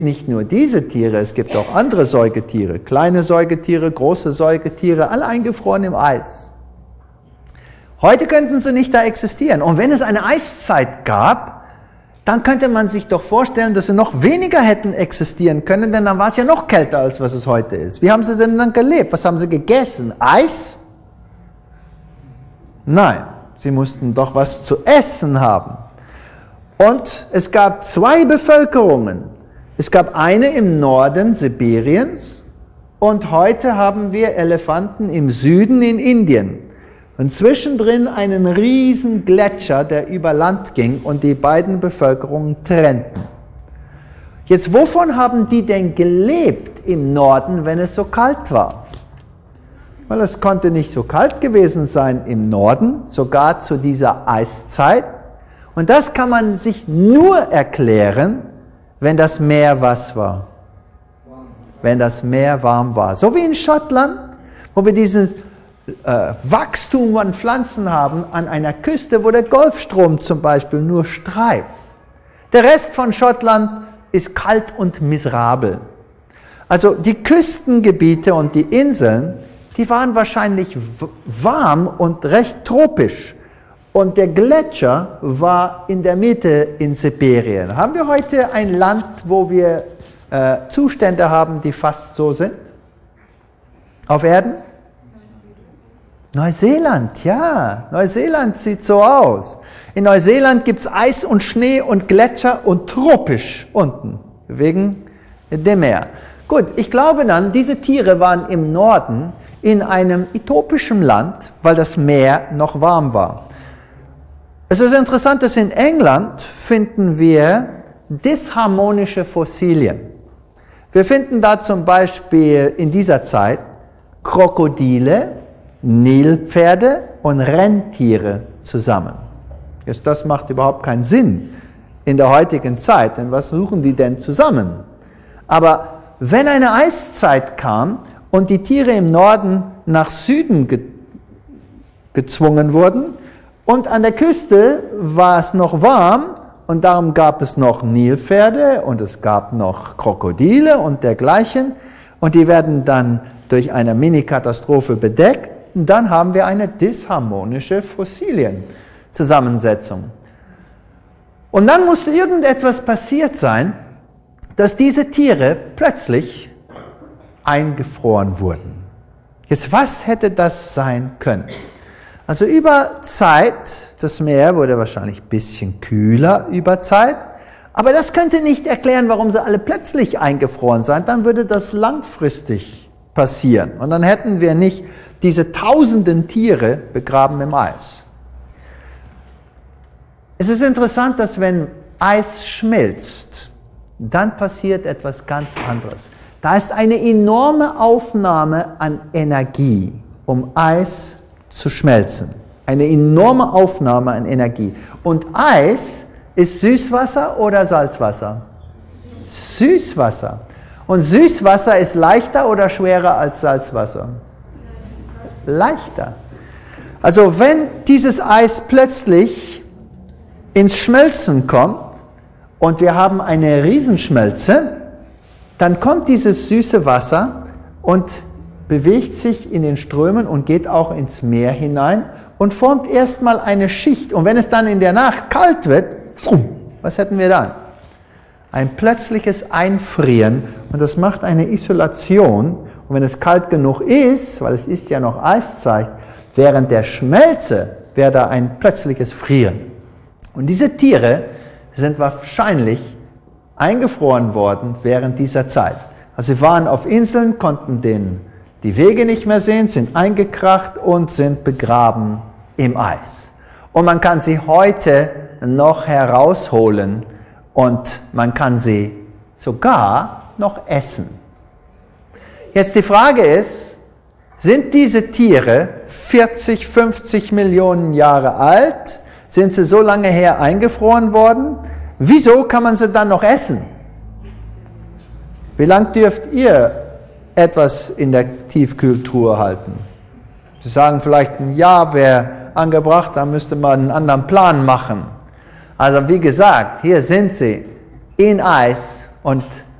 nicht nur diese Tiere, es gibt auch andere Säugetiere, kleine Säugetiere, große Säugetiere, alle eingefroren im Eis. Heute könnten sie nicht da existieren. Und wenn es eine Eiszeit gab, dann könnte man sich doch vorstellen, dass sie noch weniger hätten existieren können, denn dann war es ja noch kälter, als was es heute ist. Wie haben sie denn dann gelebt? Was haben sie gegessen? Eis? Nein, sie mussten doch was zu essen haben. Und es gab zwei Bevölkerungen. Es gab eine im Norden Sibiriens und heute haben wir Elefanten im Süden in Indien. Und zwischendrin einen riesen Gletscher, der über Land ging und die beiden Bevölkerungen trennten. Jetzt, wovon haben die denn gelebt im Norden, wenn es so kalt war? Weil es konnte nicht so kalt gewesen sein im Norden, sogar zu dieser Eiszeit. Und das kann man sich nur erklären, wenn das Meer was war. Wenn das Meer warm war. So wie in Schottland, wo wir dieses Wachstum an Pflanzen haben, an einer Küste, wo der Golfstrom zum Beispiel nur streift. Der Rest von Schottland ist kalt und miserabel. Also die Küstengebiete und die Inseln, die waren wahrscheinlich warm und recht tropisch. Und der Gletscher war in der Mitte in Sibirien. Haben wir heute ein Land, wo wir Zustände haben, die fast so sind? Auf Erden? Neuseeland, ja. Neuseeland sieht so aus. In Neuseeland gibt es Eis und Schnee und Gletscher und tropisch unten, wegen dem Meer. Gut, ich glaube dann, diese Tiere waren im Norden in einem utopischen Land, weil das Meer noch warm war. Es ist interessant, dass in England finden wir disharmonische Fossilien. Wir finden da zum Beispiel in dieser Zeit Krokodile, Nilpferde und Rentiere zusammen. Jetzt, das macht überhaupt keinen Sinn in der heutigen Zeit, denn was suchen die denn zusammen? Aber wenn eine Eiszeit kam und die Tiere im Norden nach Süden gezwungen wurden und an der Küste war es noch warm und darum gab es noch Nilpferde und es gab noch Krokodile und dergleichen und die werden dann durch eine Mini-Katastrophe bedeckt. Und dann haben wir eine disharmonische Fossilienzusammensetzung. Und dann musste irgendetwas passiert sein, dass diese Tiere plötzlich eingefroren wurden. Jetzt, was hätte das sein können? Also über Zeit, das Meer wurde wahrscheinlich ein bisschen kühler über Zeit, aber das könnte nicht erklären, warum sie alle plötzlich eingefroren sind. Dann würde das langfristig passieren. Und dann hätten wir nicht diese tausenden Tiere begraben im Eis. Es ist interessant, dass wenn Eis schmilzt, dann passiert etwas ganz anderes. Da ist eine enorme Aufnahme an Energie, um Eis zu schmelzen. Eine enorme Aufnahme an Energie. Und Eis ist Süßwasser oder Salzwasser? Süßwasser. Und Süßwasser ist leichter oder schwerer als Salzwasser? Leichter. Also wenn dieses Eis plötzlich ins Schmelzen kommt und wir haben eine Riesenschmelze, dann kommt dieses süße Wasser und bewegt sich in den Strömen und geht auch ins Meer hinein und formt erstmal eine Schicht. Und wenn es dann in der Nacht kalt wird, was hätten wir dann? Ein plötzliches Einfrieren und das macht eine Isolation. Und wenn es kalt genug ist, weil es ist ja noch Eiszeit, während der Schmelze wäre da ein plötzliches Frieren. Und diese Tiere sind wahrscheinlich eingefroren worden während dieser Zeit. Also sie waren auf Inseln, konnten die Wege nicht mehr sehen, sind eingekracht und sind begraben im Eis. Und man kann sie heute noch herausholen und man kann sie sogar noch essen. Jetzt die Frage ist, sind diese Tiere 40, 50 Millionen Jahre alt? Sind sie so lange her eingefroren worden? Wieso kann man sie dann noch essen? Wie lange dürft ihr etwas in der Tiefkühltruhe halten? Sie sagen vielleicht, ein Jahr wäre angebracht, da müsste man einen anderen Plan machen. Also wie gesagt, hier sind sie in Eis und